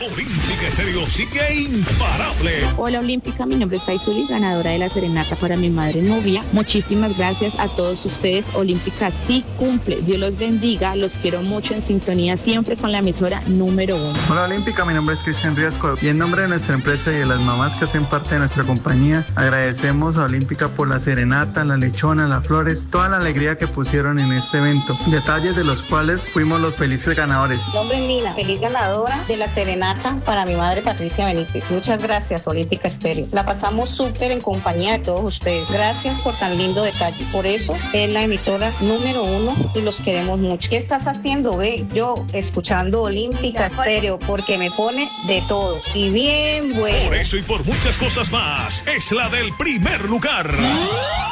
Olímpica Estéreo sigue imparable. Hola Olímpica, mi nombre es Faisuli, ganadora de la serenata para mi madre novia. Muchísimas gracias a todos ustedes. Olímpica sí cumple. Dios los bendiga, los quiero mucho, en sintonía siempre con la emisora número 1. Hola Olímpica, mi nombre es Cristian Riasco y en nombre de nuestra empresa y de las mamás que hacen parte de nuestra compañía, agradecemos a Olímpica por la serenata, la lechona, las flores, toda la alegría que pusieron en este evento, detalles de los cuales fuimos los felices ganadores. Mi nombre es Lina, feliz ganadora de la serenata para mi madre Patricia Benítez. Muchas gracias Olímpica Estéreo. La pasamos súper en compañía de todos ustedes. Gracias por tan lindo detalle. Por eso es la emisora número 1 y los queremos mucho. ¿Qué estás haciendo? Ve, yo escuchando Olímpica Estéreo porque me pone de todo y bien bueno. Por eso y por muchas cosas más, es la del primer lugar.